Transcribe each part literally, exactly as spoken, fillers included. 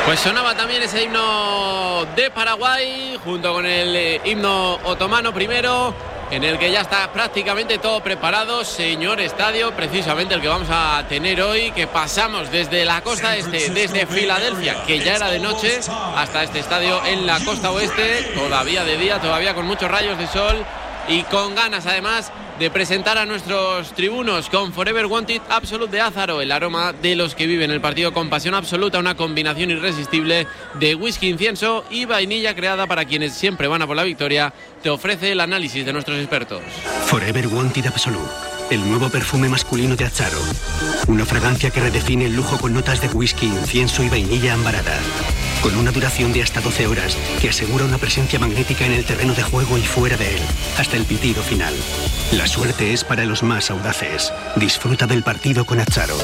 Pues sonaba también ese himno de Paraguay junto con el eh, himno otomano primero, en el que ya está prácticamente todo preparado. Señor estadio, precisamente el que vamos a tener hoy, que pasamos desde la costa este, desde Filadelfia, que ya era de noche, hasta este estadio en la costa oeste, todavía de día, todavía con muchos rayos de sol y con ganas además de presentar a nuestros tribunos con Forever Wanted Absolute de Ázaro, el aroma de los que viven el partido con pasión absoluta, una combinación irresistible de whisky, incienso y vainilla creada para quienes siempre van a por la victoria. Te ofrece el análisis de nuestros expertos. Forever Wanted Absolute, el nuevo perfume masculino de Ázaro, una fragancia que redefine el lujo con notas de whisky, incienso y vainilla ambarada, con una duración de hasta doce horas que asegura una presencia magnética en el terreno de juego y fuera de él, hasta el pitido final. La suerte es para los más audaces. Disfruta del partido con Ázaro.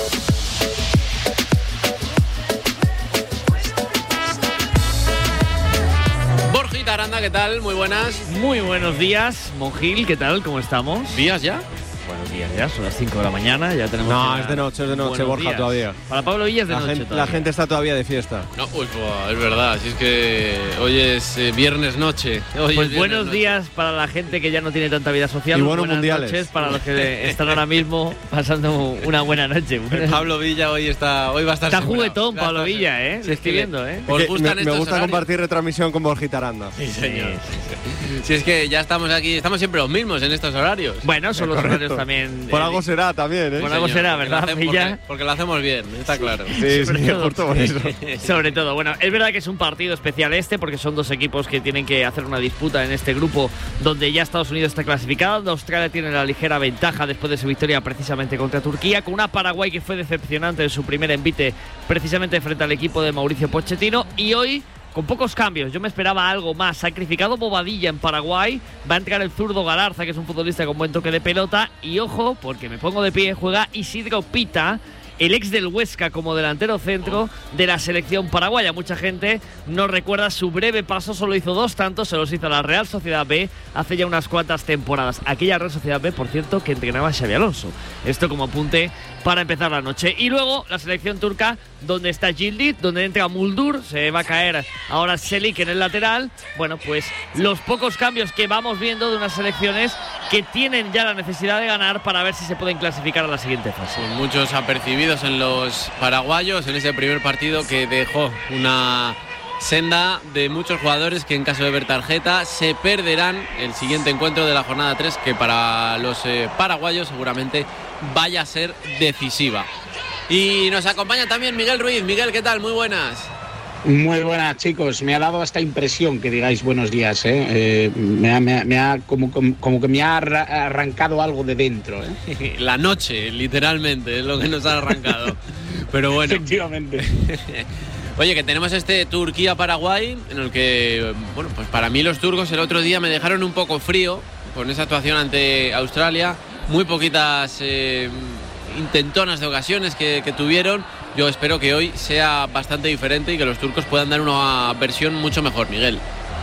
Borjita Aranda, ¿qué tal? Muy buenas. Muy buenos días, Monjil, ¿qué tal? ¿Cómo estamos? ¿Días ya? Buenos días ya, son las cinco de la mañana, ya tenemos... No, que es de noche, es de noche, Borja, días. todavía. Para Pablo Villa es de la noche gente, todavía. La gente está todavía de fiesta. No, pues es verdad, si es que hoy es eh, viernes noche. Hoy Pues es buenos noche. días para la gente que ya no tiene tanta vida social. Y buenos buenas mundiales. noches para los que están ahora mismo pasando una buena noche. Pablo Villa hoy está, hoy va a estar Está sembrado. juguetón Va a Pablo estar Villa, sembrado. ¿eh? Si Le es que estoy viendo, ¿eh? ¿Os Que gustan me, me estos gusta horarios? compartir retransmisión con Borjita Aranda. Sí, señor. Sí, sí. Si es que ya estamos aquí, estamos siempre los mismos en estos horarios. Bueno, son los Correcto. horarios también... Por eh, algo será también, ¿eh? por algo Señor, será, porque ¿verdad, lo hacemos- Villa? Porque, porque lo hacemos bien, está claro. Sí, Sobre sí, todo. justo por eso. Sobre todo, bueno, es verdad que es un partido especial este porque son dos equipos que tienen que hacer una disputa en este grupo donde ya Estados Unidos está clasificado, Australia tiene la ligera ventaja después de su victoria precisamente contra Turquía, con una Paraguay que fue decepcionante en su primer envite precisamente frente al equipo de Mauricio Pochettino, y hoy con pocos cambios. Yo me esperaba algo más. Sacrificado Bobadilla en Paraguay, va a entrar el zurdo Galarza, que es un futbolista con buen toque de pelota, y ojo, porque me pongo de pie, juega Isidro Pita, el ex del Huesca como delantero centro de la selección paraguaya. Mucha gente no recuerda su breve paso, solo hizo dos tantos, se los hizo a la Real Sociedad B hace ya unas cuantas temporadas. Aquella Real Sociedad B, por cierto, que entrenaba a Xabi Alonso. Esto como apunte para empezar la noche. Y luego la selección turca, donde está Yildiz, donde entra Muldur, se va a caer ahora Selik en el lateral. Bueno, pues los pocos cambios que vamos viendo de unas selecciones que tienen ya la necesidad de ganar para ver si se pueden clasificar a la siguiente fase. Con muchos apercibidos en los paraguayos en ese primer partido que dejó una senda de muchos jugadores que en caso de ver tarjeta se perderán el siguiente encuentro de la jornada tres, que para los eh, paraguayos seguramente vaya a ser decisiva. Y nos acompaña también Miguel Ruiz. Miguel, ¿qué tal? Muy buenas. Muy buenas, chicos. Me ha dado esta impresión que digáis buenos días, ¿eh? Eh, me ha, me ha, me ha como, como, como que me ha arra- arrancado algo de dentro, ¿eh? La noche, literalmente, es lo que nos ha arrancado. Pero bueno. Efectivamente. Oye, que tenemos este Turquía-Paraguay, en el que, bueno, pues para mí los turcos el otro día me dejaron un poco frío con esa actuación ante Australia. Muy poquitas eh, intentonas de ocasiones que, que tuvieron. Yo espero que hoy sea bastante diferente y que los turcos puedan dar una versión mucho mejor, Miguel.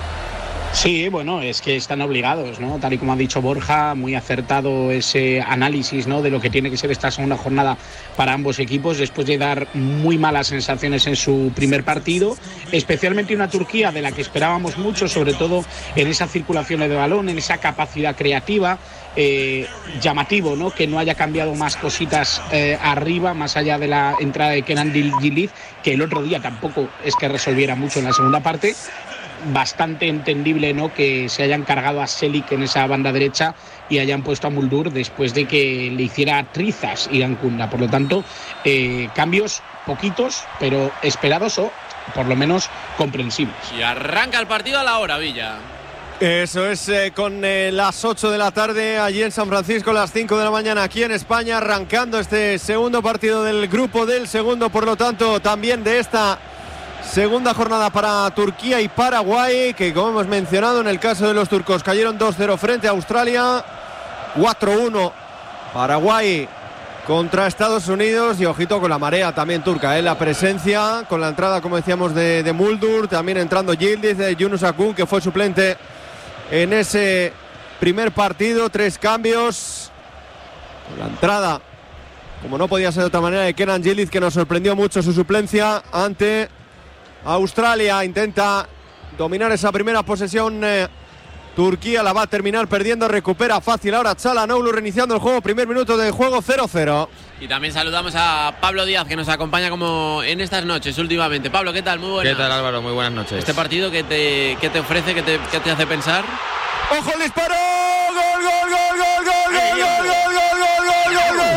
Sí, bueno, es que están obligados, ¿no? Tal y como ha dicho Borja, muy acertado ese análisis, ¿no?, de lo que tiene que ser esta segunda jornada para ambos equipos, después de dar muy malas sensaciones en su primer partido, especialmente una Turquía de la que esperábamos mucho, sobre todo en esa circulación de balón, en esa capacidad creativa. Eh, llamativo, ¿no?, que no haya cambiado más cositas eh, arriba, más allá de la entrada de Kenan Yildiz, que el otro día tampoco es que resolviera mucho en la segunda parte. Bastante entendible, ¿no?, que se hayan cargado a Selik en esa banda derecha y hayan puesto a Muldur después de que le hiciera trizas Iran Kunda. Por lo tanto, eh, cambios poquitos, pero esperados o por lo menos comprensibles. Y arranca el partido a la hora, Villa. Eso es, eh, con eh, las ocho de la tarde allí en San Francisco, las cinco de la mañana aquí en España, arrancando este segundo partido del grupo del segundo, por lo tanto también de esta segunda jornada para Turquía y Paraguay, que como hemos mencionado en el caso de los turcos cayeron dos cero frente a Australia, cuatro uno Paraguay contra Estados Unidos, y ojito con la marea también turca, ¿eh? La presencia con la entrada, como decíamos, de, de Muldur, también entrando Yildiz, de Yunus Akun, que fue suplente en ese primer partido. Tres cambios con la entrada, como no podía ser de otra manera, de Kenan Yildiz, que nos sorprendió mucho su suplencia ante Australia intenta dominar esa primera posesión. Eh, Turquía la va a terminar perdiendo, recupera fácil ahora Çalhanoğlu, reiniciando el juego, primer minuto de juego, cero cero. Y también saludamos a Pablo Díaz, que nos acompaña como en estas noches últimamente. Pablo, ¿qué tal? Muy buenas. ¿Qué tal, Álvaro? Muy buenas noches. Este partido, ¿qué te, qué te ofrece? ¿Qué te, qué te hace pensar? ¡Ojo el disparo! ¡Gol, gol, gol, gol, gol, gol, gol, gol, gol, gol, gol, gol!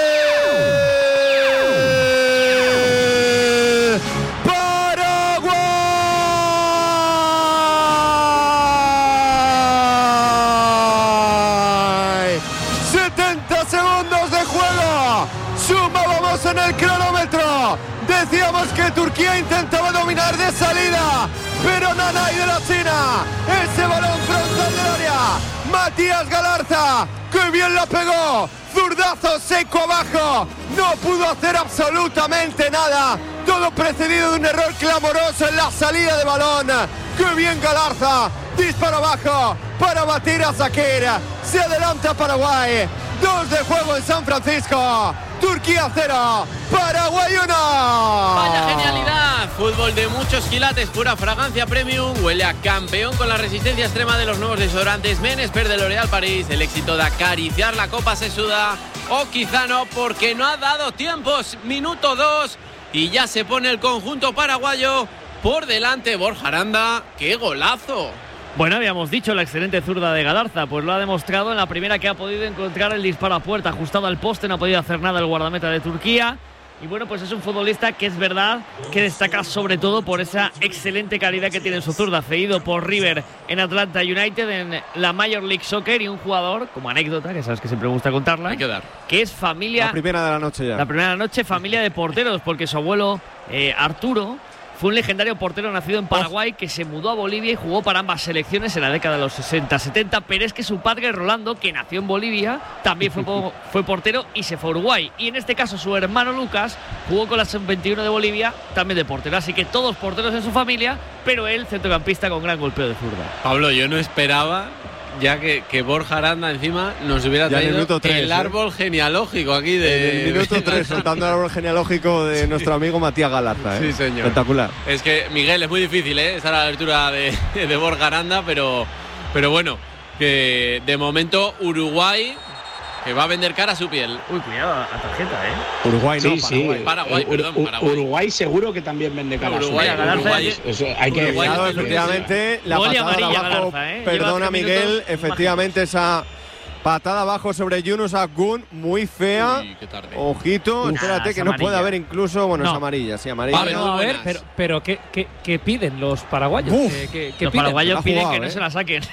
En el cronómetro decíamos que Turquía intentaba dominar de salida, pero Nanay de la China, ese balón frontal del área, Matías Galarza, que bien la pegó, zurdazo seco abajo, no pudo hacer absolutamente nada, todo precedido de un error clamoroso en la salida de balón. Que bien Galarza, disparo abajo para batir a Zakir, se adelanta Paraguay, dos de juego en San Francisco. Turquía cero, Paraguay uno. Vaya genialidad, fútbol de muchos quilates, pura fragancia premium, huele a campeón con la resistencia extrema de los nuevos desodorantes Men Expert de L'Oréal París. El éxito de acariciar la copa se suda, o quizá no, porque no ha dado tiempos. Minuto dos y ya se pone el conjunto paraguayo por delante. Borja Aranda, ¡qué golazo! Bueno, habíamos dicho la excelente zurda de Galarza, pues lo ha demostrado en la primera, que ha podido encontrar el disparo a puerta ajustado al poste, no ha podido hacer nada el guardameta de Turquía. Y bueno, pues es un futbolista que es verdad que destaca sobre todo por esa excelente calidad que tiene en su zurda, cedido por River en Atlanta United en la Major League Soccer, y un jugador, como anécdota, que sabes que siempre me gusta contarla, hay que dar, que es familia... La primera de la noche ya. La primera de la noche, familia de porteros, porque su abuelo eh, Arturo fue un legendario portero nacido en Paraguay que se mudó a Bolivia y jugó para ambas selecciones en la década de los sesenta setenta, pero es que su padre Rolando, que nació en Bolivia, también fue, fue portero y se fue a Uruguay. Y en este caso su hermano Lucas jugó con la sub veintiuno de Bolivia, también de portero. Así que todos porteros en su familia, pero él centrocampista con gran golpeo de zurda. Pablo, yo no esperaba ya que, que Borja Aranda encima nos hubiera ya traído el, tres, el ¿eh? árbol genealógico aquí de... En el minuto tres, soltando el árbol genealógico de nuestro amigo Matías Galarza, ¿eh? Sí, señor. Espectacular. Es que, Miguel, es muy difícil, ¿eh? estar a la altura de, de Borja Aranda, pero, pero bueno, que de momento Uruguay, que va a vender cara a su piel. Uy, cuidado, la tarjeta, ¿eh? Uruguay no, sí, Paraguay. Sí. Paraguay, perdón, Paraguay. Uruguay seguro que también vende cara Uruguay, a su piel. Uruguay, Uruguay, eso hay que Uruguay, decirlo. Efectivamente, la Gol y patada amarilla, abajo, Galarza, ¿eh? perdona Lleva tres Miguel, minutos, efectivamente esa patada abajo sobre Yunus Akgün, muy fea. Uy, qué tarde. Ojito, Uf, espérate, nah, que no amarilla. puede haber incluso, bueno, No. es amarilla, sí, amarilla. Vale, No, a ver, pero, pero ¿qué, qué, qué piden los paraguayos? Uf, ¿Qué, qué, qué Los piden? paraguayos Ha piden jugado, que no ¿eh? se la saquen.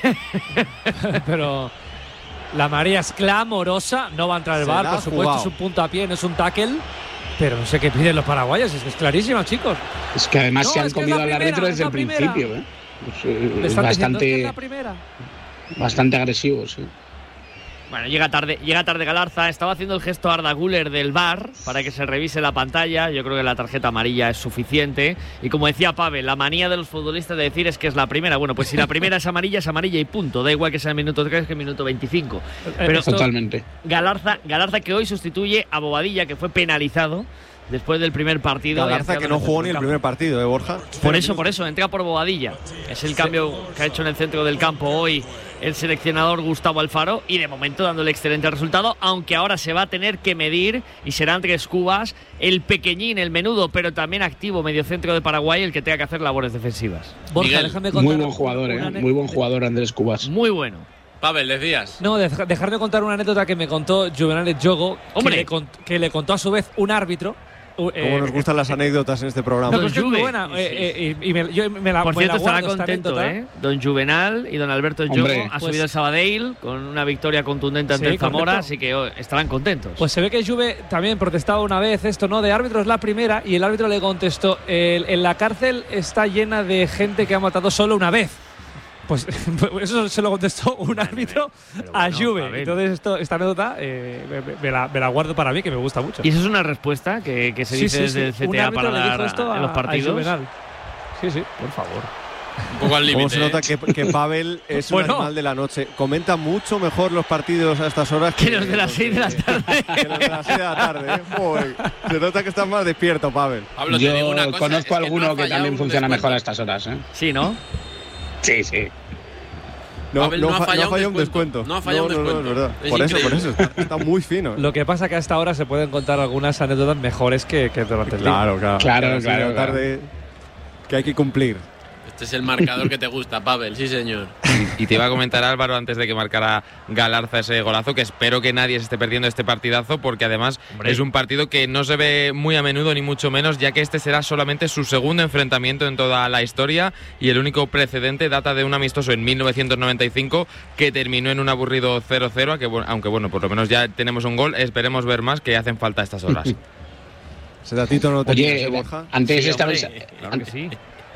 Pero la María es clamorosa, no va a entrar el Se V A R, la por ha supuesto, jugado. es un punto a pie, no es un tackle. Pero no sé qué piden los paraguayos, es que es clarísima, chicos. Es que además No, se han es que es comido la al primera, árbitro es desde la el primera. principio, ¿eh? Es, eh, Le es están diciendo que es bastante, la primera. bastante agresivo, sí. Bueno, llega tarde, llega tarde Galarza. Estaba haciendo el gesto Arda Güler del V A R para que se revise la pantalla. Yo creo que la tarjeta amarilla es suficiente. Y como decía Pavel, la manía de los futbolistas de decir es que es la primera. Bueno, pues si la primera es amarilla, es amarilla y punto. Da igual que sea el minuto tres que el minuto veinticinco. Pero Esto- Totalmente. Galarza, Galarza que hoy sustituye a Bobadilla, que fue penalizado después del primer partido. Galarza que no jugó ni el primer partido, ¿eh, Borja? Por eso, por eso, entra por Bobadilla. Es el cambio que ha hecho en el centro del campo hoy el seleccionador Gustavo Alfaro, y de momento dándole excelente resultado, aunque ahora se va a tener que medir y será Andrés Cubas, el pequeñín, el menudo, pero también activo mediocentro de Paraguay, el que tenga que hacer labores defensivas. Borja, Miguel, déjame contar Muy buen jugador, una ¿eh? ane- Muy buen jugador Andrés Cubas. Muy bueno. Pavel, decías. No, dej- dejarme contar una anécdota que me contó Juvenal Jogo, Hombre. que le, cont- que le contó a su vez un árbitro. uh, Como eh, nos gustan las anécdotas en este programa. No, Don pero es que es muy Juve. buena. Sí, eh, sí. eh, y, y me, yo me la, Por me la cierto, estará guardo esta contento, anécdota. ¿eh? Don Juvenal y don Alberto Jogo Hombre, ha pues- subido el Sabadell con una victoria contundente ante Sí, el Zamora, correcto. así que oh, estarán contentos. Pues se ve que Juve también protestaba una vez esto, ¿no? De árbitro es la primera, y el árbitro le contestó: "El- en la cárcel está llena de gente que ha matado solo una vez". Pues eso se lo contestó un árbitro pero a bueno, Juve. Pavel. Entonces esto, esta anécdota eh, me, me la, me la guardo para mí, que me gusta mucho. ¿Y eso es una respuesta que, que se Sí, dice sí, desde sí. el Un C T A árbitro para le dijo dar esto en los a- a partidos? Juvenal. Sí, sí. Por favor. Un poco al límite. ¿Cómo se nota ¿eh? que, que Pavel es Bueno. un animal de la noche? Comenta mucho mejor los partidos a estas horas Que los de las seis de la tarde. Que los de las seis de la tarde, ¿eh? Joder, se nota que estás más despierto, Pavel. Pablo, te digo una Yo cosa, conozco es que alguno no ha que fallado también un funciona descuento. mejor a estas horas. ¿eh? Sí, ¿no? Sí, sí. No, Pavel no, no ha fa- fallado no ha fallado un un descuento. descuento. No ha fallado no, un no, no, descuento. es verdad. Es Por eso, por increíble. eso. Está, está muy fino. Lo que pasa que a esta hora se pueden contar algunas anécdotas mejores que, que durante el día. Claro, claro. Claro, A las seis de la claro, tarde que hay que cumplir. Este es el marcador que te gusta, Pavel, sí señor. Y te iba a comentar, Álvaro, antes de que marcara Galarza ese golazo, que espero que nadie se esté perdiendo este partidazo, porque además Hombre. es un partido que no se ve muy a menudo, ni mucho menos, ya que este será solamente su segundo enfrentamiento en toda la historia y el único precedente data de un amistoso en mil novecientos noventa y cinco que terminó en un aburrido cero cero, aunque bueno, por lo menos ya tenemos un gol, esperemos ver más, que hacen falta a estas horas. Ese datito no lo tenías, Oye, ¿eh, Borja? antes Sí, estabais, hombre, Claro que sí.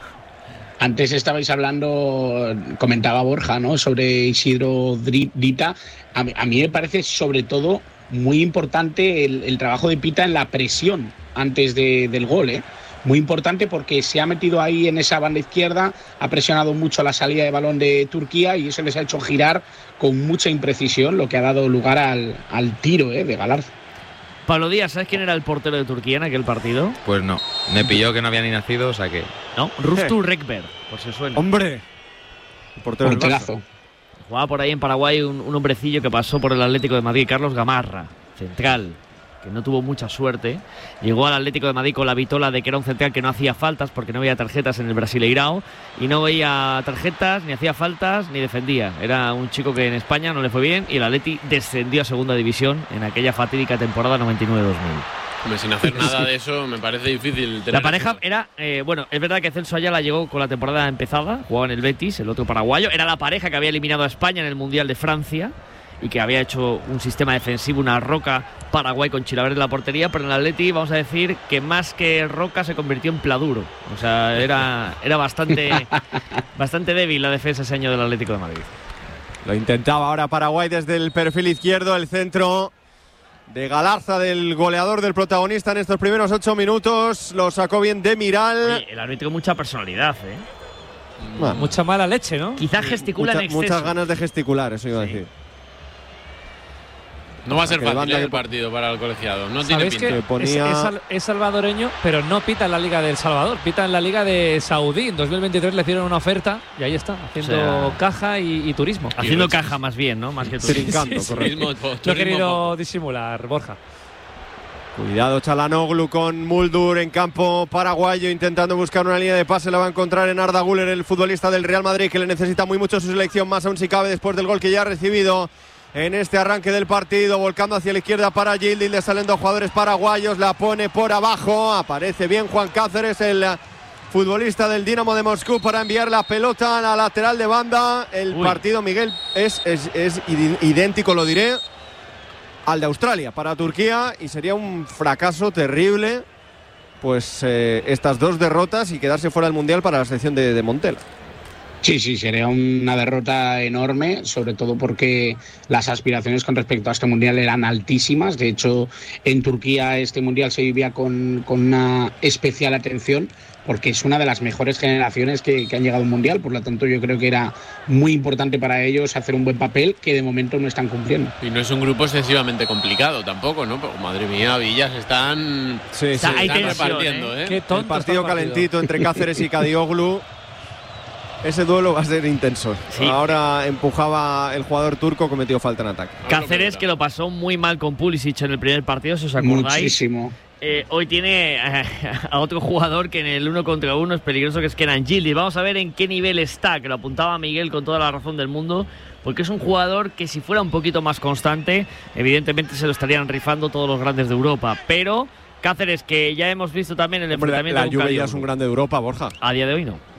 antes estabais hablando, comentaba Borja, ¿no? Sobre Isidro Dri- Dita. A mí, a mí me parece sobre todo muy importante el, el trabajo de Pita en la presión antes de- del gol, ¿eh? Muy importante porque se ha metido ahí en esa banda izquierda, ha presionado mucho la salida de balón de Turquía y eso les ha hecho girar con mucha imprecisión, lo que ha dado lugar al, al tiro, ¿eh? De Galarza. Pablo Díaz, ¿sabes quién era el portero de Turquía en aquel partido? Pues no, me pilló que no había ni nacido, o sea que... No, Rustu Rekber, por si os suena. ¡Hombre! El portero del Barça. Porterazo. Jugaba por ahí en Paraguay un, un hombrecillo que pasó por el Atlético de Madrid, Carlos Gamarra, central, que no tuvo mucha suerte. Llegó al Atlético de Madrid con la vitola de que era un central que no hacía faltas porque no había tarjetas en el Brasileirao y no veía tarjetas, ni hacía faltas, ni defendía. Era un chico que en España no le fue bien y el Atleti descendió a segunda división en aquella fatídica temporada noventa y nueve dos mil. Hombre, sin hacer nada de eso me parece difícil tener La pareja éxito. era, eh, bueno, es verdad que Celso Ayala llegó con la temporada empezada, jugaba en el Betis, el otro paraguayo, era la pareja que había eliminado a España en el Mundial de Francia y que había hecho un sistema defensivo, una roca Paraguay con Chilaver en la portería, pero en el Atleti vamos a decir que más que roca se convirtió en pladuro, o sea, era, era bastante, bastante débil la defensa ese año del Atlético de Madrid. Lo intentaba ahora Paraguay desde el perfil izquierdo, el centro de Galarza, del goleador, del protagonista en estos primeros ocho minutos. Lo sacó bien de Miral. Oye, el árbitro con mucha personalidad, ¿eh? Bueno, Mucha mala leche, ¿no? Quizás gesticula mucha- en exceso. muchas ganas de gesticular, eso iba a Sí. decir. No va a ser Que de fácil banda ¿eh? que el po- partido para el colegiado. No tiene Sabéis pinta. que Que ponía- es, es sal- es salvadoreño, pero no pita en la Liga del Salvador, pita en la Liga de Saudí. En dos mil veintitrés le hicieron una oferta y ahí está, haciendo O sea, caja y, y turismo. Haciendo Y- caja más bien, ¿no? Más que tú. Trincando, correcto. Turismo- Lo he turismo querido poco. disimular, Borja. Cuidado Chalanoglu con Muldur en campo paraguayo intentando buscar una línea de pase. La va a encontrar en Arda Güler, el futbolista del Real Madrid, que le necesita muy mucho su selección, más aún si cabe después del gol que ya ha recibido en este arranque del partido. Volcando hacia la izquierda para Gildi, le salen dos jugadores paraguayos, la pone por abajo. Aparece bien Juan Cáceres, el futbolista del Dinamo de Moscú, para enviar la pelota a la lateral de banda. El Uy. partido, Miguel, es, es, es idéntico, lo diré, al de Australia para Turquía, y sería un fracaso terrible pues eh, estas dos derrotas y quedarse fuera del Mundial para la selección de, de Montela. Sí, sí, sería una derrota enorme, sobre todo porque las aspiraciones con respecto a este Mundial eran altísimas. De hecho, en Turquía este Mundial se vivía con, con una especial atención porque es una de las mejores generaciones que, que han llegado a un Mundial. Por lo tanto, yo creo que era muy importante para ellos hacer un buen papel que de momento no están cumpliendo. Y no es un grupo excesivamente complicado tampoco, ¿no? Pero, madre mía, Villas están, Sí, Está- sí. hay están tensión, repartiendo, ¿eh? Qué tonto El partido está el calentito entre Cáceres y Kadioglu. Ese duelo va a ser intenso. Sí. Ahora empujaba el jugador turco, cometió falta en ataque. Cáceres, que lo pasó muy mal con Pulisic en el primer partido, si os acordáis. Muchísimo. Eh, hoy tiene eh, a otro jugador que en el uno contra uno es peligroso, que es Kenan Gildi. Vamos a ver en qué nivel está, que lo apuntaba Miguel con toda la razón del mundo, porque es un jugador que si fuera un poquito más constante, evidentemente se lo estarían rifando todos los grandes de Europa. Pero Cáceres, que ya hemos visto también el Hombre, la enfrentamiento la con Juve ya Cadioglu. es un grande de Europa, Borja. A día de hoy no.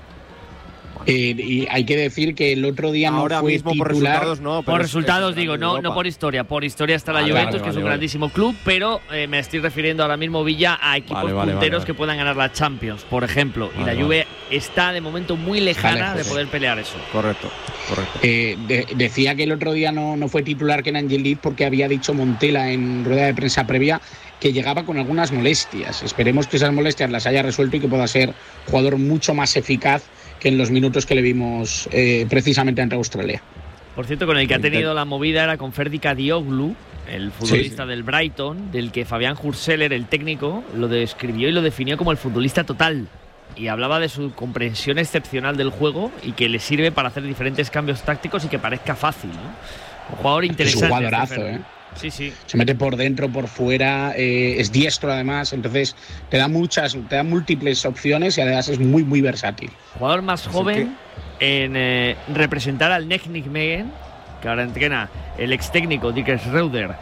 Eh, y hay que decir que el otro día no Ahora fue mismo por titular. resultados no. pero Por es- resultados es un digo, grande de no, no Europa. por historia. Por historia está la Ah, Juventus, vale, que es vale, un vale. grandísimo club, pero eh, me estoy refiriendo ahora mismo, Villa, a equipos Vale, vale, punteros vale, vale. que puedan ganar la Champions, por ejemplo. y Vale, la Juve está de momento muy lejana lejos, de sí. poder pelear eso. Correcto, correcto. Eh, de- decía que el otro día no, no fue titular Kenan Gildi porque había dicho Montela en rueda de prensa previa que llegaba con algunas molestias. Esperemos que esas molestias las haya resuelto y que pueda ser jugador mucho más eficaz que en los minutos que le vimos eh, precisamente ante Australia. Por cierto, con el que ha tenido la movida era con Ferdi Kadioglu, el futbolista sí, sí. del Brighton, del que Fabián Hurseler, el técnico, lo describió y lo definió como el futbolista total. Y hablaba de su comprensión excepcional del juego y que le sirve para hacer diferentes cambios tácticos y que parezca fácil, ¿no? Un jugador interesante. Es un jugadorazo, ¿eh? Sí, sí. Se mete por dentro, por fuera, eh, es diestro además, entonces te da muchas, te da múltiples opciones y además es muy, muy versátil. Jugador más joven en eh, representar al Nijmegen, que ahora entrena el ex técnico Dick Schreuder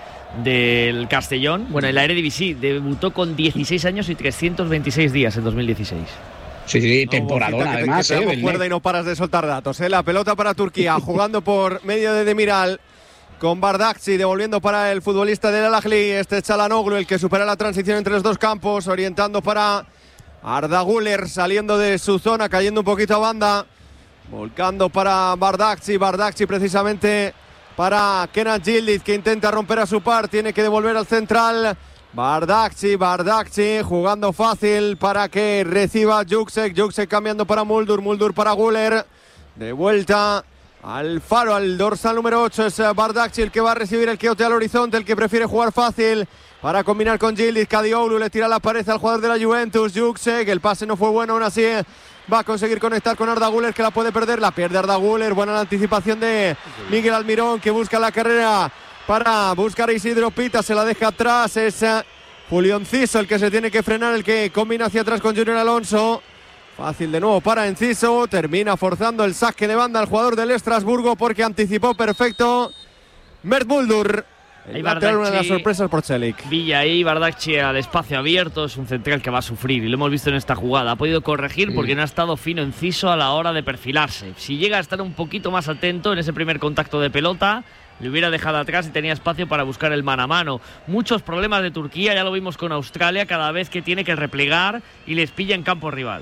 del Castellón. Bueno, en la Eredivisie debutó con dieciséis años y trescientos veintiséis días en dos mil dieciséis. Sí, sí, temporadón no, además. Que te, que te eh, cuerda y no paras de soltar datos. ¿eh? La pelota para Turquía, jugando por medio de Demiral, con Bardakci devolviendo para el futbolista del Al-Ahly. Este Çalhanoğlu, el que supera la transición entre los dos campos, orientando para Arda Güler, saliendo de su zona, cayendo un poquito a banda, volcando para Bardakci. Bardakci precisamente para Kenan Yildiz, que intenta romper a su par, tiene que devolver al central. Bardakci, Bardakci jugando fácil para que reciba Juksek. Juksek cambiando para Muldur, Muldur para Güler. De vuelta al faro, al dorsal número ocho. Es Bardakci el que va a recibir el quiote al horizonte, el que prefiere jugar fácil para combinar con Yildiz. Kadioglu le tira la pared al jugador de la Juventus. Juksek, el pase no fue bueno, aún así va a conseguir conectar con Arda Güler, que la puede perder, la pierde Arda Güler. Buena la anticipación de Miguel Almirón, que busca la carrera para buscar a Isidro Pita, se la deja atrás. Es Julio Enciso el que se tiene que frenar, el que combina hacia atrás con Junior Alonso. Fácil de nuevo para Enciso, termina forzando el saque de banda al jugador del Estrasburgo porque anticipó perfecto Mert Muldur. El lateral, una de las sorpresas por Celik. Villa ahí, Bardakci al espacio abierto, es un central que va a sufrir y lo hemos visto en esta jugada. Ha podido corregir mm. porque no ha estado fino Enciso a la hora de perfilarse. Si llega a estar un poquito más atento en ese primer contacto de pelota, le hubiera dejado atrás y tenía espacio para buscar el mano a mano. Muchos problemas de Turquía, ya lo vimos con Australia, cada vez que tiene que replegar y les pilla en campo rival.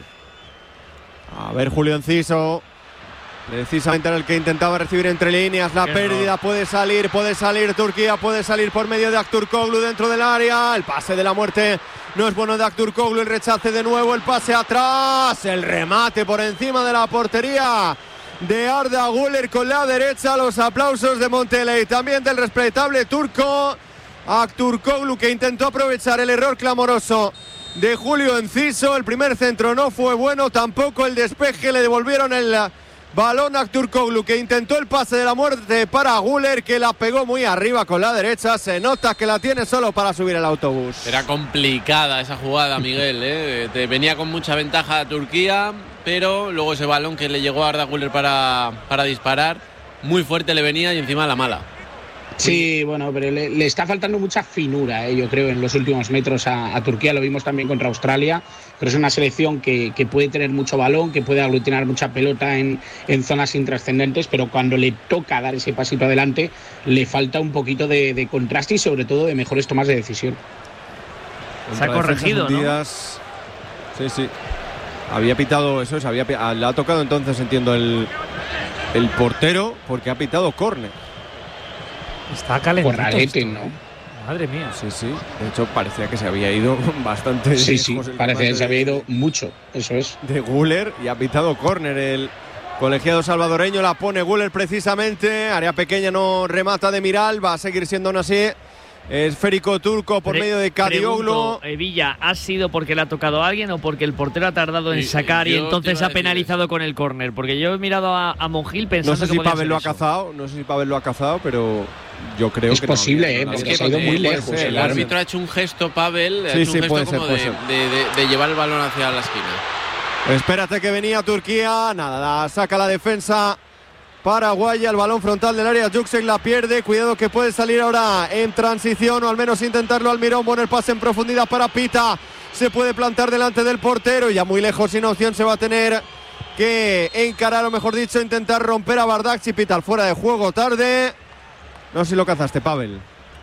A ver, Julio Enciso, precisamente era el que intentaba recibir entre líneas. La pérdida puede salir, puede salir Turquía, puede salir por medio de Aktürkoğlu dentro del área. El pase de la muerte no es bueno de Aktürkoğlu, el rechace de nuevo, el pase atrás, el remate por encima de la portería de Arda Güler con la derecha. Los aplausos de Montella y también del respetable turco Aktürkoğlu, que intentó aprovechar el error clamoroso de Julio Enciso. El primer centro no fue bueno, tampoco el despeje, le devolvieron el balón a Aktürkoğlu, que intentó el pase de la muerte para Güler, que la pegó muy arriba con la derecha. Se nota que la tiene solo para subir el autobús. Era complicada esa jugada, Miguel, ¿eh? Te venía con mucha ventaja Turquía, pero luego ese balón que le llegó a Arda Güler para, para disparar, muy fuerte le venía y encima la mala. Sí, bueno, pero le, le está faltando mucha finura, eh, yo creo, en los últimos metros a, a Turquía. Lo vimos también contra Australia, pero es una selección que, que puede tener mucho balón, que puede aglutinar mucha pelota en, en zonas intrascendentes, pero cuando le toca dar ese pasito adelante, le falta un poquito de, de contraste y sobre todo de mejores tomas de decisión. Se ha corregido, ¿no? Sí, sí. Había pitado eso, había, le ha tocado entonces, entiendo, el, el portero, porque ha pitado córner. Está calentito. Corralete, ¿no? Madre mía. Sí, sí. De hecho, parecía que se había ido bastante. Sí, sí. Parecía que se había ido mucho. Eso es. De Güler, y ha pitado córner el colegiado salvadoreño. La pone Güler precisamente. Área pequeña, no remata de Miral. Va a seguir siendo aún así. Esférico turco por Pre medio de Kadioglu. Eh, Villa, ¿ha sido porque le ha tocado a alguien o porque el portero ha tardado en sacar y, y entonces ha penalizado con el córner? Porque yo he mirado a, a Monjil pensando. No sé si que Pavel lo eso. ha cazado, no sé si Pavel lo ha cazado, pero yo creo es que posible, no, eh, no, porque no, se ha ido muy eh, lejos. Ser, el claro. árbitro ha hecho un gesto, Pavel, ha sí, hecho sí, un gesto puede como ser, de, puede de, de, de llevar el balón hacia la esquina. Espérate que venía Turquía, nada, saca la defensa paraguaya, el balón frontal del área, Juksek la pierde, cuidado que puede salir ahora en transición o al menos intentarlo Almirón. Bueno, el pase en profundidad para Pita, se puede plantar delante del portero y ya muy lejos, sin opción, se va a tener que encarar, o mejor dicho, intentar romper a Bardakci. Pita al fuera de juego tarde. No sé si lo cazaste, Pavel.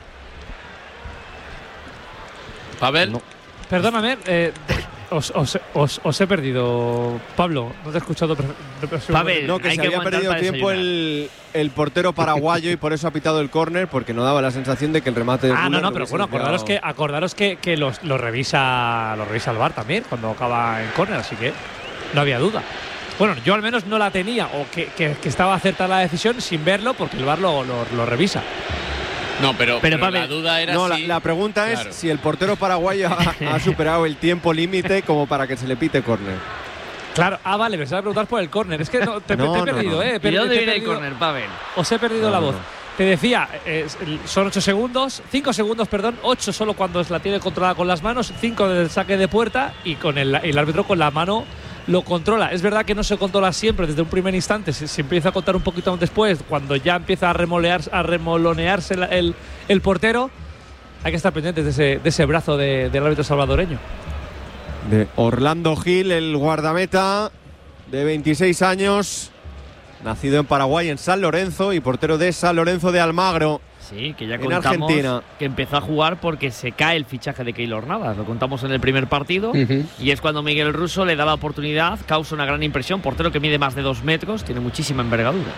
Pavel. No. Perdóname, eh, os, os, os, os he perdido, Pablo. No te he escuchado. Pavel, no, que hay se que había perdido tiempo el, el portero paraguayo y por eso ha pitado el córner, porque no daba la sensación de que el remate. Ah, no, no, pero bueno, acordaros que, acordaros que, que los, lo revisa, lo revisa el V A R también cuando acaba en córner, así que no había duda. Bueno, yo al menos no la tenía, o que, que, que estaba acertada la decisión sin verlo, porque el V A R lo, lo, lo revisa. No, pero, Pero, pero Pablo, la duda era No, si… la, la pregunta Claro. es si el portero paraguayo ha, ha superado el tiempo límite como para que se le pite córner. Claro, ah, vale, me estaba a preguntar por el córner. Es que no, te, No, te he no, perdido, no. ¿eh? ¿Y Per- de dónde te he viene el perdido- córner, Pavel? Os he perdido No, la no, voz. no. Te decía, eh, son ocho segundos, cinco segundos, perdón, ocho solo cuando la tiene controlada con las manos, cinco del saque de puerta y con el, el árbitro con la mano lo controla. Es verdad que no se controla siempre desde un primer instante, se, se empieza a contar un poquito después, cuando ya empieza a, remolear, a remolonearse el, el, el portero. Hay que estar pendientes de ese, de ese brazo de, del árbitro salvadoreño. De Orlando Gil, el guardameta de veintiséis años, nacido en Paraguay, en San Lorenzo, y portero de San Lorenzo de Almagro. Sí, que ya En contamos Argentina. que empezó a jugar porque se cae el fichaje de Keylor Navas. Lo contamos en el primer partido. Ujú. Y es cuando Miguel Russo le da la oportunidad, causa una gran impresión. Portero que mide más de dos metros, tiene muchísima envergadura.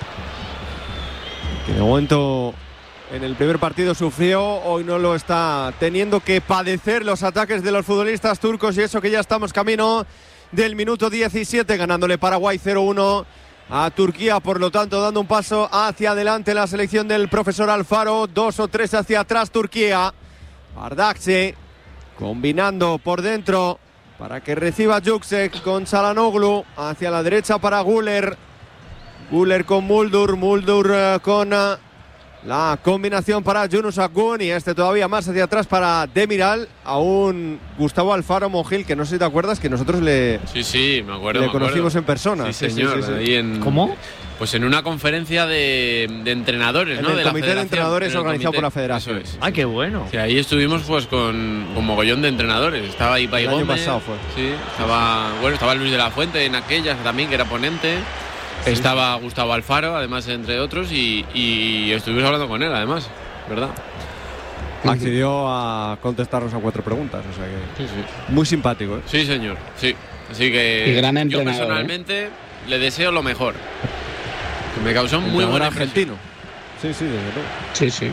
Que de momento en el primer partido sufrió, hoy no lo está teniendo que padecer los ataques de los futbolistas turcos, y eso que ya estamos camino del minuto diecisiete, ganándole Paraguay cero uno a Turquía, por lo tanto dando un paso hacia adelante la selección del profesor Alfaro, dos o tres hacia atrás Turquía. Bardakci combinando por dentro para que reciba Juksek con Çalhanoğlu, hacia la derecha para Güler. Güler con Muldur, Muldur eh, con eh, la combinación para Yunus Akgün, y este todavía más hacia atrás para Demiral, a un Gustavo Alfaro Monjil, que no sé si te acuerdas que nosotros le, Sí, sí, me acuerdo. le me conocimos acuerdo. en persona. Sí, señor. sí, sí, sí. ahí en- ¿Cómo? Pues en una conferencia de, de entrenadores, En ¿no? el de la comité de federación, entrenadores en el organizado comité. por la federación. Eso es. ¡Ay, qué bueno! Sí, ahí estuvimos pues con, con mogollón de entrenadores. Estaba ahí Ibai El año Gómez. pasado fue. Sí, estaba, bueno, estaba Luis de la Fuente en aquellas también, que era ponente. Estaba Gustavo Alfaro, además, entre otros, y, y estuvimos hablando con él, además, ¿verdad? Accedió a contestarnos a cuatro preguntas, o sea que Sí, sí. muy simpático, ¿eh? Sí, señor. Sí. Así que Y gran yo entrenador, personalmente le deseo lo mejor. Que me causó muy Entrenador buena argentino. Sí, sí, desde luego. Sí, sí.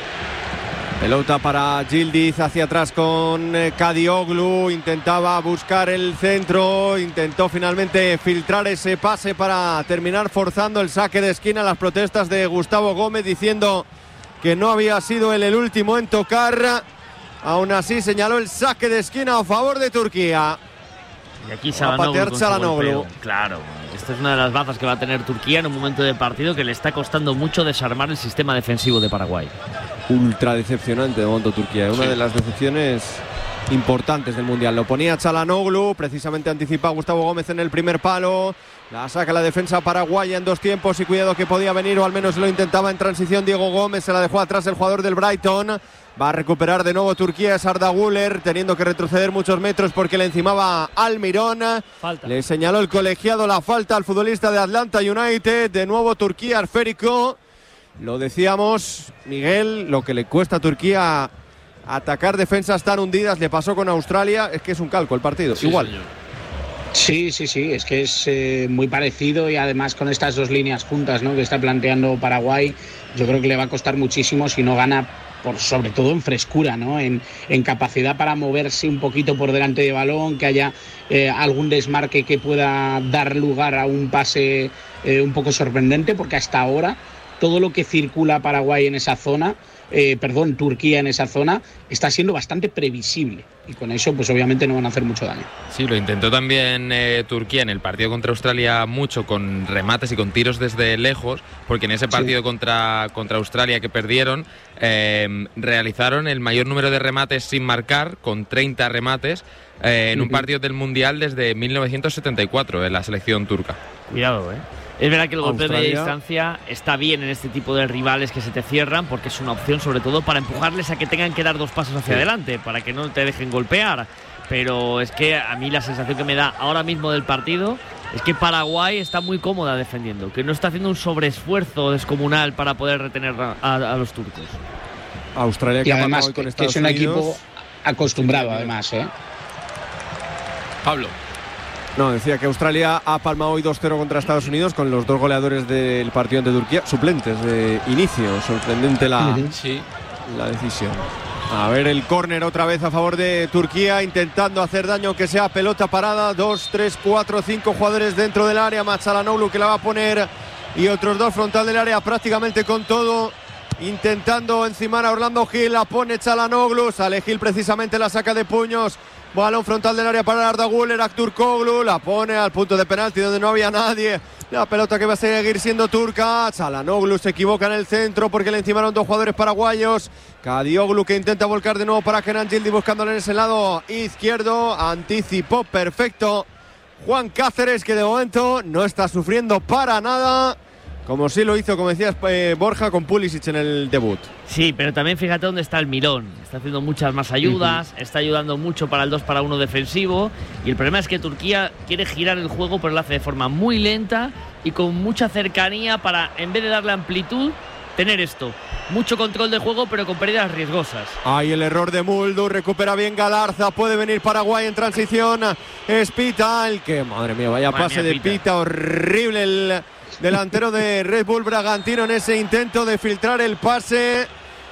Pelota para Yildiz hacia atrás con eh, Kadioglu, intentaba buscar el centro, intentó finalmente filtrar ese pase para terminar forzando el saque de esquina. Las protestas de Gustavo Gómez diciendo que no había sido él el último en tocar. Aún así señaló el saque de esquina a favor de Turquía. Y aquí Va a Çalhanoğlu patear con su Çalhanoğlu. golpeo. Claro, esta es una de las bazas que va a tener Turquía en un momento de partido que le está costando mucho desarmar el sistema defensivo de Paraguay. Ultra decepcionante de momento Turquía, una Sí. de las decepciones importantes del Mundial. Lo ponía Çalhanoğlu, precisamente anticipa a Gustavo Gómez en el primer palo. La saca la defensa paraguaya en dos tiempos, y cuidado que podía venir, o al menos lo intentaba en transición Diego Gómez. Se la dejó atrás el jugador del Brighton. Va a recuperar de nuevo Turquía, es Arda Güler, teniendo que retroceder muchos metros porque le encimaba Almirón. Falta. Le señaló el colegiado la falta al futbolista de Atlanta United. De nuevo Turquía esférico. Lo decíamos, Miguel, lo que le cuesta a Turquía atacar defensas tan hundidas. Le pasó con Australia, es que es un calco el partido. Sí, Igual. señor. Sí, sí, sí, es que es eh, muy parecido, y además con estas dos líneas juntas, ¿no?, que está planteando Paraguay, yo creo que le va a costar muchísimo si no gana, por sobre todo en frescura, ¿no?, en, en capacidad para moverse un poquito por delante de balón, que haya eh, algún desmarque que pueda dar lugar a un pase eh, un poco sorprendente, porque hasta ahora todo lo que circula Paraguay en esa zona, eh, perdón, Turquía en esa zona, está siendo bastante previsible, y con eso pues obviamente no van a hacer mucho daño. Sí, lo intentó también eh, Turquía en el partido contra Australia mucho, con remates y con tiros desde lejos, porque en ese partido Sí. contra, contra Australia que perdieron, eh, realizaron el mayor número de remates sin marcar, con treinta remates, eh, en un Ujú. partido del Mundial desde mil novecientos setenta y cuatro en la selección turca. Cuidado, ¿eh? Es verdad que el golpe de media Australia. distancia está bien en este tipo de rivales que se te cierran, porque es una opción sobre todo para empujarles a que tengan que dar dos pasos hacia adelante, para que no te dejen golpear. Pero es que a mí la sensación que me da ahora mismo del partido es que Paraguay está muy cómoda defendiendo, que no está haciendo un sobreesfuerzo descomunal para poder retener a, a- a los turcos. Australia Y que ha además hoy que, con que Estados es un Unidos. equipo acostumbrado, además, ¿eh? Pablo. No, decía que Australia ha palmado hoy dos cero contra Estados Unidos, con los dos goleadores del partido ante Turquía suplentes de inicio. Sorprendente la, Ujú. Sí. la decisión. A ver el córner otra vez a favor de Turquía, intentando hacer daño, que sea pelota parada. Dos, tres, cuatro, cinco jugadores dentro del área, más Çalhanoğlu que la va a poner y otros dos frontal del área prácticamente con todo. Intentando encimar a Orlando Gil, la pone Çalhanoğlu, sale Gil precisamente, la saca de puños. Balón frontal del área para Arda Güler, Aktürkoğlu, la pone al punto de penalti donde no había nadie. La pelota que va a seguir siendo turca. Çalhanoğlu se equivoca en el centro porque le encimaron dos jugadores paraguayos. Kadioglu que intenta volcar de nuevo para Kenan Yildiz buscándole en ese lado izquierdo. Anticipó perfecto Juan Cáceres, que de momento no está sufriendo para nada, como sí lo hizo, como decías, eh, Borja, con Pulisic en el debut. Sí, pero también fíjate dónde está el Mirón. Está haciendo muchas más ayudas, uh-huh. está ayudando mucho para el dos para uno defensivo. Y el problema es que Turquía quiere girar el juego, pero lo hace de forma muy lenta y con mucha cercanía para, en vez de darle amplitud, tener esto. Mucho control de juego, pero con pérdidas riesgosas. Ahí el error de Muldur, recupera bien Galarza, puede venir Paraguay en transición. Es Pita, el que, madre mía, vaya madre pase mía, de Pita. Pita, horrible el delantero de Red Bull Bragantino en ese intento de filtrar el pase.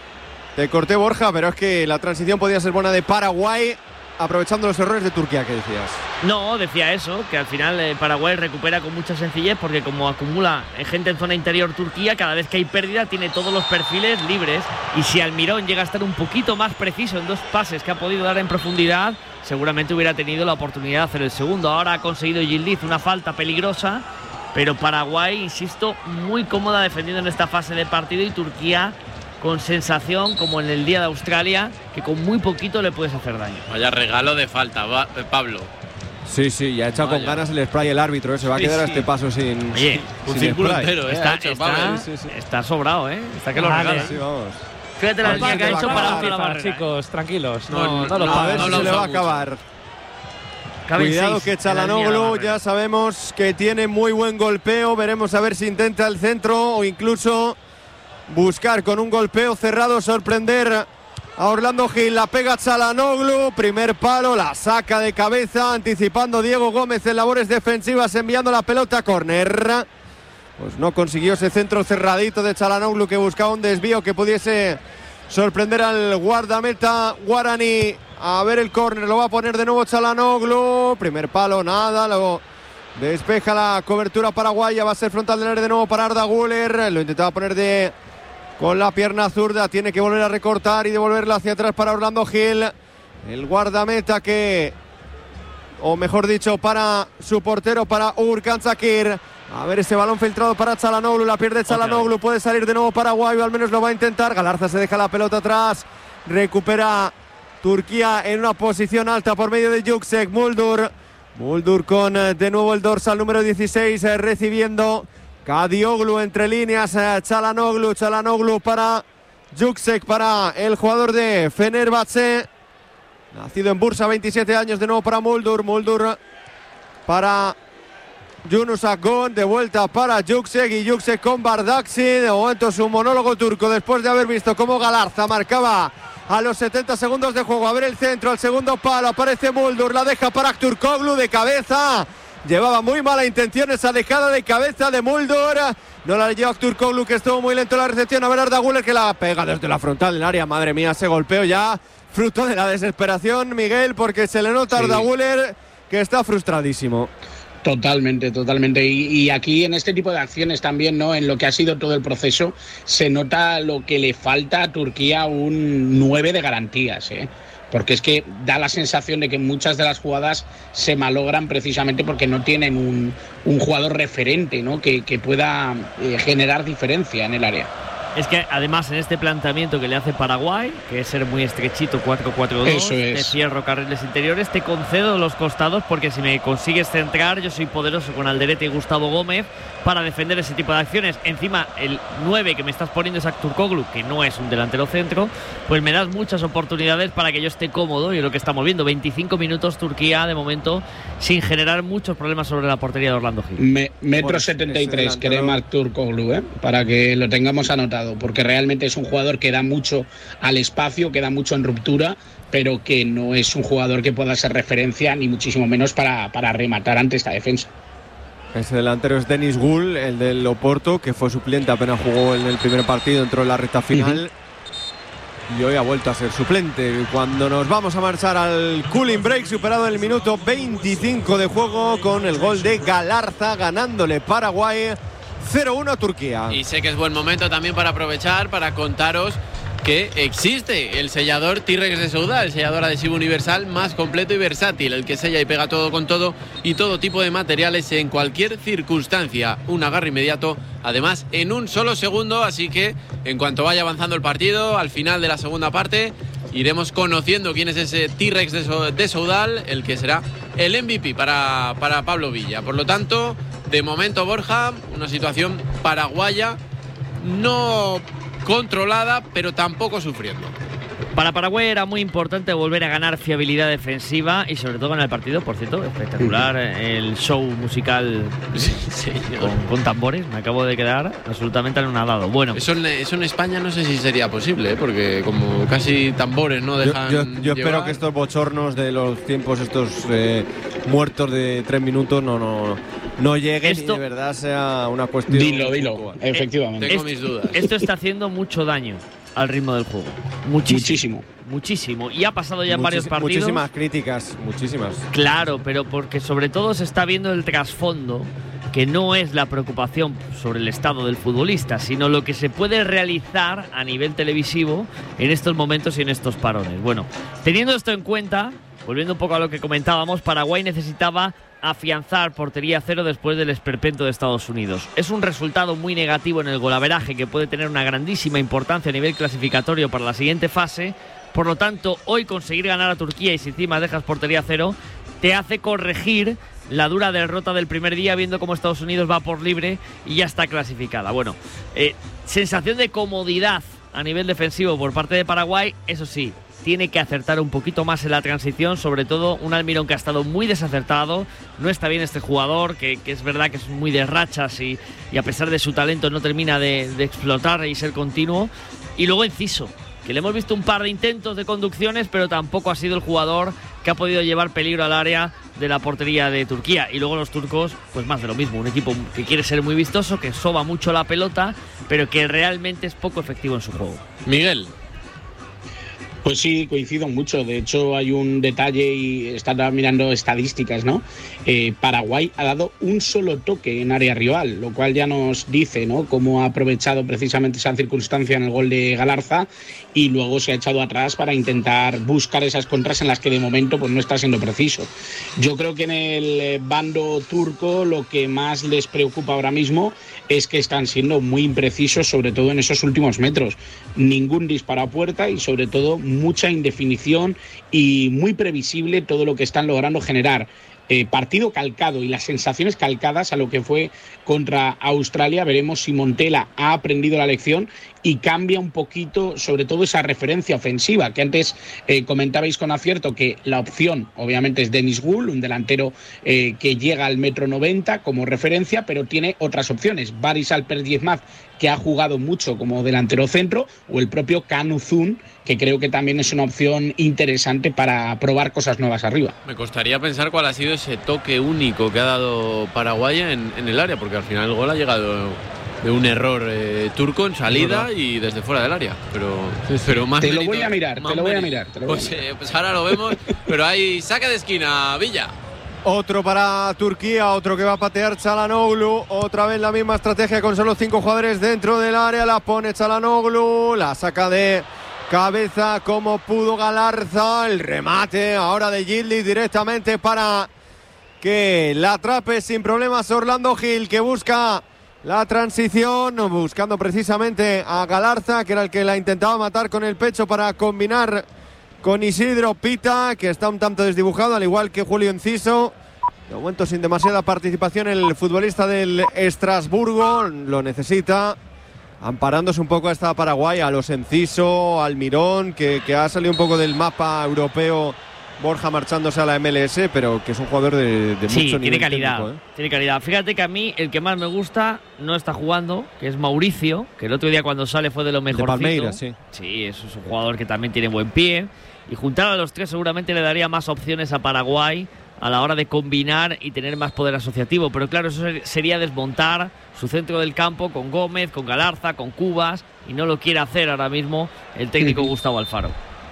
Te corté, Borja, pero es que la transición podía ser buena de Paraguay, aprovechando los errores de Turquía, que decías. No, decía eso, que al final eh, Paraguay recupera con mucha sencillez porque como acumula gente en zona interior Turquía, cada vez que hay pérdida tiene todos los perfiles libres, y si Almirón llega a estar un poquito más preciso en dos pases que ha podido dar en profundidad, seguramente hubiera tenido la oportunidad de hacer el segundo. Ahora ha conseguido Yildiz una falta peligrosa, pero Paraguay, insisto, muy cómoda defendiendo en esta fase de partido, y Turquía con sensación, como en el día de Australia, que con muy poquito le puedes hacer daño. Vaya regalo de falta, va, eh, Pablo. Sí, sí, ya ha echado Vaya. con ganas el spray el árbitro, ¿eh? Se va a quedar sí, sí. a este paso sin, Oye, sin un círculo spray. entero, ¿eh? Está, hecho, está, sí, sí. está sobrado, ¿eh? Está que lo vale. regala. Sí, vamos. Fíjate la línea que ha hecho para la barrera, chicos, tranquilos. No, No, no, no, no, no, lo A ver no si lo se le va a mucho. acabar. Caben Cuidado seis que Çalhanoğlu ya sabemos que tiene muy buen golpeo. Veremos a ver si intenta el centro o incluso buscar con un golpeo cerrado sorprender a Orlando Gil. La pega Çalhanoğlu, primer palo, la saca de cabeza, anticipando Diego Gómez en labores defensivas, enviando la pelota a córner. Pues no consiguió ese centro cerradito de Çalhanoğlu, que buscaba un desvío que pudiese sorprender al guardameta guaraní. A ver el córner, lo va a poner de nuevo Çalhanoğlu. Primer palo, nada, luego despeja la cobertura paraguaya, va a ser frontal del área de nuevo para Arda Güler. Lo intentaba poner de con la pierna zurda, tiene que volver a recortar y devolverla hacia atrás para Orlando Gil. El guardameta que, o mejor dicho, para su portero, para Urkan Çakır. A ver ese balón filtrado para Çalhanoğlu, la pierde Çalhanoğlu, puede salir de nuevo Paraguay, o al menos lo va a intentar. Galarza se deja la pelota atrás, recupera Turquía en una posición alta por medio de Yüksek. Muldur, Muldur con de nuevo el dorsal número dieciséis, eh, recibiendo Kadioglu entre líneas, eh, Çalhanoğlu, Çalhanoğlu para Yüksek, para el jugador de Fenerbahçe, nacido en Bursa, veintisiete años, de nuevo para Muldur, Muldur para Yunus Akgün, de vuelta para Yüksek, y Yüksek con Bardakçı. De momento su monólogo turco, después de haber visto cómo Galarza marcaba a los setenta segundos de juego. A ver el centro, al segundo palo, aparece Muldur, la deja para Aktürkoğlu de cabeza. Llevaba muy mala intención esa dejada de cabeza de Muldur. No la lleva Aktürkoğlu, que estuvo muy lento en la recepción. A ver Arda Güler, que la pega desde la frontal del área. Madre mía, ese golpeo ya fruto de la desesperación, Miguel, porque se le nota a Arda Güler que está frustradísimo. Totalmente, totalmente. Y, y aquí en este tipo de acciones también, ¿no? En lo que ha sido todo el proceso, se nota lo que le falta a Turquía, un nueve de garantías, ¿eh? Porque es que da la sensación de que muchas de las jugadas se malogran precisamente porque no tienen un, un jugador referente, ¿no? que, que pueda eh, generar diferencia en el área. Es que además en este planteamiento que le hace Paraguay, que es ser muy estrechito, cuatro cuatro dos, Eso es. te cierro carriles interiores, te concedo los costados, porque si me consigues centrar, yo soy poderoso con Alderete y Gustavo Gómez para defender ese tipo de acciones. Encima, el nueve que me estás poniendo es Aktürkoğlu, que no es un delantero centro, pues me das muchas oportunidades para que yo esté cómodo, y es lo que estamos viendo. veinticinco minutos Turquía, de momento, sin generar muchos problemas sobre la portería de Orlando Gil. Me, metro setenta y tres, queremos Aktürkoğlu, ¿eh? Para que lo tengamos anotado, porque realmente es un jugador que da mucho al espacio, que da mucho en ruptura, pero que no es un jugador que pueda ser referencia, ni muchísimo menos para, para rematar ante esta defensa. Ese delantero es Denis Gul, el del Oporto, que fue suplente, apenas jugó en el primer partido, entró en la recta final. y hoy ha vuelto a ser suplente. Cuando nos vamos a marchar al cooling break, superado el minuto veinticinco de juego con el gol de Galarza, ganándole Paraguay cero uno a Turquía. Y sé que es buen momento también para aprovechar para contaros que existe el sellador T-Rex de Soudal, el sellador adhesivo universal más completo y versátil, el que sella y pega todo con todo y todo tipo de materiales en cualquier circunstancia. Un agarre inmediato, además en un solo segundo, así que en cuanto vaya avanzando el partido, al final de la segunda parte, iremos conociendo quién es ese T-Rex de Soudal, el que será el M V P para, para Pablo Villa. Por lo tanto, de momento, Borja, una situación paraguaya no controlada, pero tampoco sufriendo. Para Paraguay era muy importante volver a ganar fiabilidad defensiva y sobre todo ganar el partido. Por cierto, espectacular el show musical sí, sí, con, con tambores. Me acabo de quedar absolutamente anonadado. Bueno, eso en, eso en España no sé si sería posible, ¿eh? Porque como casi tambores no dejan. Yo, yo, yo espero que estos bochornos de los tiempos, estos eh, muertos de tres minutos, no, no, no lleguen Esto, y de verdad sea una cuestión. Dilo, dilo, efectivamente. Tengo esto, mis dudas. Esto está haciendo mucho daño al ritmo del juego. Muchísimo. Muchísimo. Muchísimo. Y ha pasado ya en Muchis, varios partidos. Muchísimas críticas, muchísimas. Claro, pero porque sobre todo se está viendo el trasfondo, que no es la preocupación sobre el estado del futbolista, sino lo que se puede realizar a nivel televisivo en estos momentos y en estos parones. Bueno, teniendo esto en cuenta, volviendo un poco a lo que comentábamos, Paraguay necesitaba afianzar portería cero después del esperpento de Estados Unidos. Es un resultado muy negativo en el golaveraje que puede tener una grandísima importancia a nivel clasificatorio para la siguiente fase. Por lo tanto, hoy conseguir ganar a Turquía y si encima dejas portería cero te hace corregir la dura derrota del primer día, viendo cómo Estados Unidos va por libre y ya está clasificada. Bueno, eh, sensación de comodidad a nivel defensivo por parte de Paraguay, eso sí, tiene que acertar un poquito más en la transición, sobre todo un Almirón que ha estado muy desacertado. No está bien este jugador, que, que es verdad que es muy de rachas y, y a pesar de su talento no termina de, de explotar y ser continuo. Y luego Enciso, que le hemos visto un par de intentos de conducciones, pero tampoco ha sido el jugador que ha podido llevar peligro al área de la portería de Turquía. Y luego los turcos, pues más de lo mismo, un equipo que quiere ser muy vistoso, que soba mucho la pelota, pero que realmente es poco efectivo en su juego. Miguel. Pues sí, coincido mucho. De hecho, hay un detalle y estaba mirando estadísticas, ¿no? Eh, Paraguay ha dado un solo toque en área rival, lo cual ya nos dice, ¿no?, cómo ha aprovechado precisamente esa circunstancia en el gol de Galarza y luego se ha echado atrás para intentar buscar esas contras en las que de momento pues no está siendo preciso. Yo creo que en el bando turco lo que más les preocupa ahora mismo es que están siendo muy imprecisos, sobre todo en esos últimos metros. Ningún disparo a puerta y sobre todo mucha indefinición y muy previsible todo lo que están logrando generar. Eh, partido calcado y las sensaciones calcadas a lo que fue contra Australia. Veremos si Montela ha aprendido la lección y cambia un poquito, sobre todo esa referencia ofensiva, que antes eh, comentabais con acierto que la opción obviamente es Denis Gul, un delantero eh, que llega al metro noventa como referencia, pero tiene otras opciones. Baris Alper Yilmaz, que ha jugado mucho como delantero centro, o el propio Kanu Zun, que creo que también es una opción interesante para probar cosas nuevas arriba. Me costaría pensar cuál ha sido ese toque único que ha dado Paraguay en, en el área, porque al final el gol ha llegado de un error eh, turco en salida y desde fuera del área, pero, sí, sí. pero más te mérito, lo voy a mirar, te lo voy a mirar, te lo voy pues, a mirar. Eh, pues ahora lo vemos, pero hay saque de esquina, Villa. Otro para Turquía, otro que va a patear Çalhanoğlu. Otra vez la misma estrategia con solo cinco jugadores dentro del área. La pone Çalhanoğlu, la saca de cabeza como pudo Galarza. El remate ahora de Yildiz directamente para que la atrape sin problemas Orlando Gil, que busca la transición, buscando precisamente a Galarza, que era el que la intentaba matar con el pecho para combinar con Isidro Pita, que está un tanto desdibujado, al igual que Julio Enciso. De momento sin demasiada participación el futbolista del Estrasburgo, lo necesita, amparándose un poco a esta Paraguay, a los Enciso, Almirón, que, que ha salido un poco del mapa europeo, Borja marchándose a la M L S, pero que es un jugador de, de sí, mucho nivel tiene calidad, técnico, ¿eh? Tiene calidad. Fíjate que a mí el que más me gusta no está jugando, que es Mauricio, que el otro día cuando sale fue de lo mejorcito. De Palmeiras, sí. Sí, eso es un jugador que también tiene buen pie. Y juntar a los tres seguramente le daría más opciones a Paraguay a la hora de combinar y tener más poder asociativo. Pero claro, eso sería desmontar su centro del campo con Gómez, con Galarza, con Cubas, y no lo quiere hacer ahora mismo el técnico Gustavo Alfaro.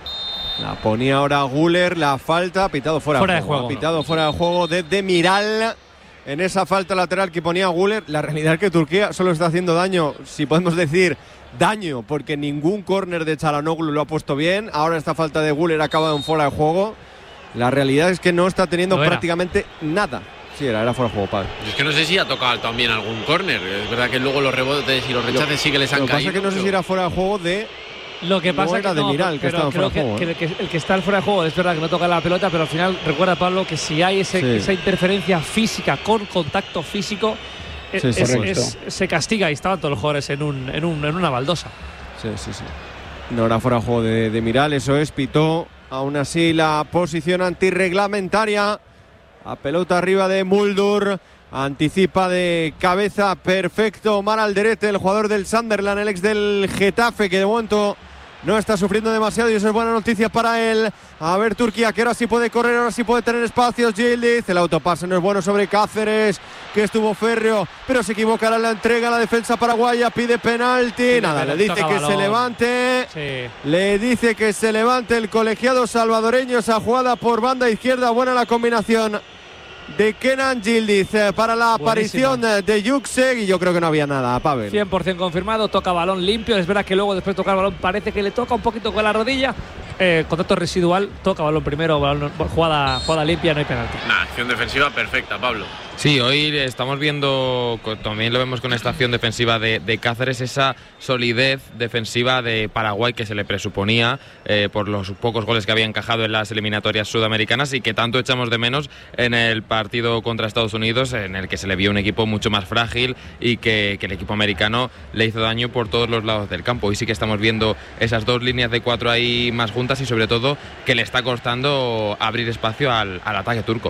La ponía ahora Güler, la falta, pitado fuera, fuera de juego. juego. Pitado fuera de juego de Demiral en esa falta lateral que ponía Güler. La realidad es que Turquía solo está haciendo daño, si podemos decir daño, porque ningún córner de Çalhanoğlu lo ha puesto bien. Ahora esta falta de Güler acaba en fuera de juego. La realidad es que no está teniendo prácticamente nada. Sí, era, era fuera de juego, padre. Es que no sé si ha tocado también algún córner. Es verdad que luego los rebotes y los rechaces lo, sí que les han lo caído. Lo que pasa es que no sé si era fuera de juego de... Lo que pasa no es que era de no, Miral, que estaba creo fuera de juego. Que, que, que el que está fuera de juego es verdad que no toca la pelota, pero al final recuerda, Pablo, que si hay ese, sí. esa interferencia física con contacto físico, sí, es, sí, es, es, se castiga, y estaban todos los jugadores en, un, en, un, en una baldosa. Sí, sí, sí. No era fuera de juego de, de Miral, eso es, pitó. Aún así la posición antirreglamentaria. A pelota arriba de Muldur. Anticipa de cabeza perfecto Omar Alderete, el jugador del Sunderland, el ex del Getafe, que de momento no está sufriendo demasiado y eso es buena noticia para él. A ver Turquía, que ahora sí puede correr, ahora sí puede tener espacios. Yildiz, el autopase no es bueno sobre Cáceres, que estuvo férreo, pero se equivocará en la entrega. La defensa paraguaya pide penalti. Sí, Nada, le dice que balón. se levante. Sí. Le dice que se levante el colegiado salvadoreño. Esa jugada por banda izquierda, buena la combinación de Kenan Yildiz para la aparición Buenísima. de Yüksek, y yo creo que no había nada, Pavel. cien por ciento confirmado, toca balón limpio. Es verdad que luego después de tocar balón parece que le toca un poquito con la rodilla. Eh, contacto residual, toca balón primero, balón, jugada, jugada limpia, no hay penalti. Una acción defensiva perfecta, Pablo. Sí, hoy estamos viendo, también lo vemos con esta acción defensiva de, de Cáceres, esa solidez defensiva de Paraguay que se le presuponía eh, por los pocos goles que había encajado en las eliminatorias sudamericanas y que tanto echamos de menos en el partido contra Estados Unidos, en el que se le vio un equipo mucho más frágil y que, que el equipo americano le hizo daño por todos los lados del campo. Hoy sí que estamos viendo esas dos líneas de cuatro ahí más juntas y sobre todo que le está costando abrir espacio al, al ataque turco.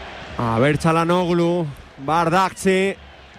A ver Çalhanoğlu, Bardakci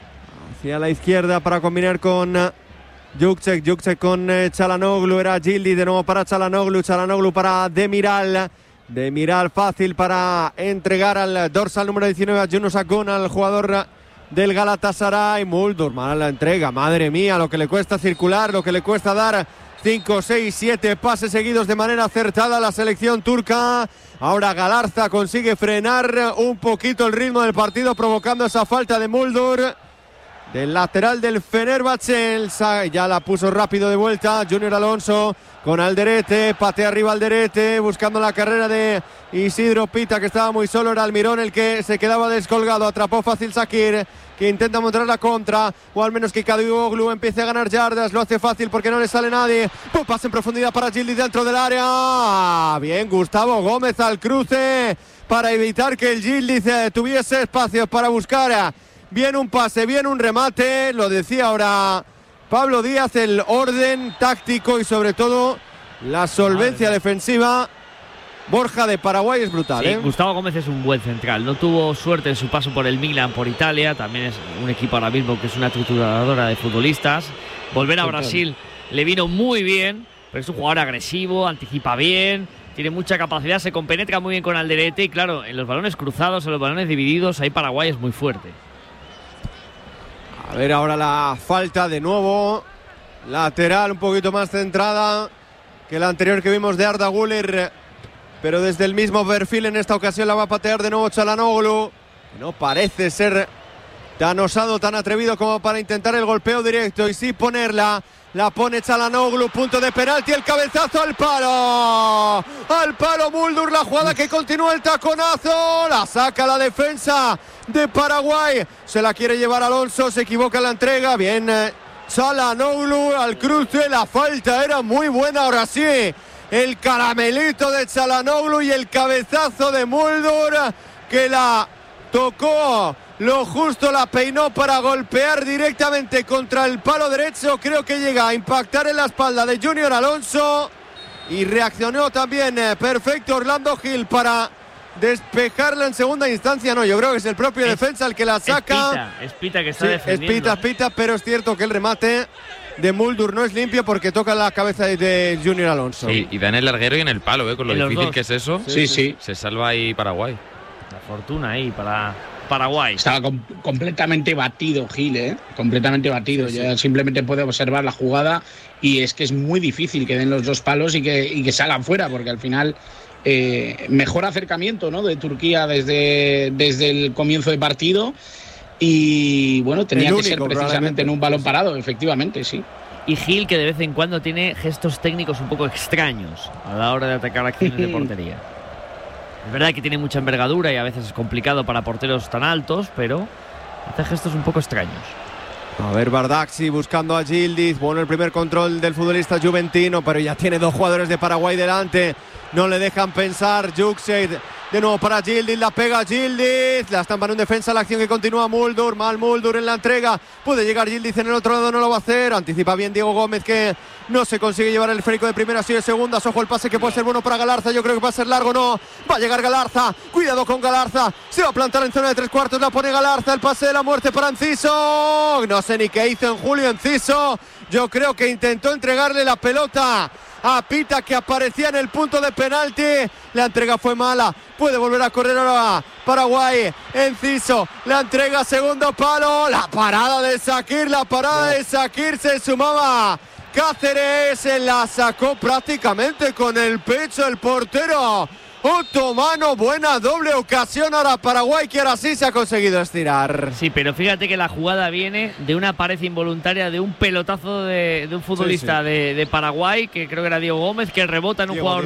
hacia la izquierda para combinar con Yüksek, Yüksek con eh, Çalhanoğlu, era Yildiz de nuevo para Çalhanoğlu, Çalhanoğlu para Demiral, Demiral fácil para entregar al dorsal número diecinueve a Yunus Akgün, al jugador del Galatasaray. Muldur, mala la entrega, madre mía, lo que le cuesta circular, lo que le cuesta dar cinco, seis, siete pases seguidos de manera acertada a la selección turca. Ahora Galarza consigue frenar un poquito el ritmo del partido, provocando esa falta de Muldur, del lateral del Fenerbahce. Ya la puso rápido de vuelta Junior Alonso con Alderete, patea arriba Alderete, buscando la carrera de Isidro Pita, que estaba muy solo. Era Almirón el que se quedaba descolgado, atrapó fácil Shakir, que intenta montar la contra, o al menos que Kadıoğlu empiece a ganar yardas. Lo hace fácil porque no le sale nadie. Pum, pase en profundidad para Yildiz dentro del área. Bien, Gustavo Gómez al cruce para evitar que el Yildiz eh, tuviese espacios para buscar eh, bien un pase, bien un remate. Lo decía ahora Pablo Díaz, el orden táctico y sobre todo la solvencia defensiva. Borja, de Paraguay es brutal, sí, ¿eh? Gustavo Gómez es un buen central. No tuvo suerte en su paso por el Milan, por Italia. También es un equipo ahora mismo que es una trituradora de futbolistas. Volver a Brasil le vino muy bien, pero es un jugador agresivo, anticipa bien, tiene mucha capacidad, se compenetra muy bien con Alderete. Y claro, en los balones cruzados, en los balones divididos, ahí Paraguay es muy fuerte. A ver ahora la falta de nuevo. Lateral un poquito más centrada que la anterior que vimos de Arda Güler, pero desde el mismo perfil. En esta ocasión la va a patear de nuevo Çalhanoğlu. No parece ser tan osado, tan atrevido como para intentar el golpeo directo y sí ponerla. La pone Çalhanoğlu, punto de penalti, el cabezazo al palo. Al palo Muldur, la jugada que continúa, el taconazo. La saca la defensa de Paraguay. Se la quiere llevar Alonso, se equivoca en la entrega. Bien, Çalhanoğlu al cruce. La falta era muy buena, ahora sí. El caramelito de Çalhanoğlu y el cabezazo de Muldur, que la tocó lo justo, la peinó para golpear directamente contra el palo derecho. Creo que llega a impactar en la espalda de Junior Alonso y reaccionó también eh, perfecto Orlando Gil para despejarla en segunda instancia. No, yo creo que es el propio es, defensa el que la saca. Es Pita, es Pita que está sí, defendiendo. Es Pita, Pita, pero es cierto que el remate de Muldur no es limpio porque toca la cabeza de Junior Alonso. Sí, y da en el larguero y en el palo, ¿eh? Con lo en difícil que es eso. Sí, sí. Se salva ahí Paraguay. fortuna ahí para Paraguay. Estaba com- completamente batido Gil, ¿eh? Completamente batido. Sí, sí. Ya simplemente puede observar la jugada y es que es muy difícil que den los dos palos y que, y que salgan fuera, porque al final eh, mejor acercamiento, ¿no?, de Turquía desde, desde el comienzo de partido y bueno, tenía el que único, ser precisamente en un balón parado, efectivamente, sí. Y Gil, que de vez en cuando tiene gestos técnicos un poco extraños a la hora de atacar acciones de portería. Es verdad que tiene mucha envergadura y a veces es complicado para porteros tan altos, pero hace gestos un poco extraños. A ver, Bardacci buscando a Yildiz. Bueno, el primer control del futbolista juventino, pero ya tiene dos jugadores de Paraguay delante. No le dejan pensar. Juxeid de nuevo para Yildiz. La pega Yildiz. La estampa en defensa. La acción que continúa Muldur. Mal Muldur en la entrega. Puede llegar Yildiz en el otro lado. No lo va a hacer. Anticipa bien Diego Gómez, que no se consigue llevar el esférico de primeras y de segundas. Ojo el pase que puede ser bueno para Galarza. Yo creo que va a ser largo. No. Va a llegar Galarza. Cuidado con Galarza. Se va a plantar en zona de tres cuartos. La pone Galarza. El pase de la muerte para Enciso. No sé ni qué hizo en Julio Enciso. Yo creo que intentó entregarle la pelota a Pita, que aparecía en el punto de penalti. La entrega fue mala. Puede volver a correr ahora Paraguay. Enciso. La entrega segundo palo. La parada de Sakir. La parada de Sakir. Se sumaba Cáceres. Se la sacó prácticamente con el pecho el portero otomano. Buena doble ocasión ahora Paraguay, que ahora sí se ha conseguido estirar. Sí, pero fíjate que la jugada viene de una pared involuntaria, de un pelotazo de, de un futbolista sí, sí. De, de Paraguay, que creo que era Diego Gómez, que rebota en un Diego, jugador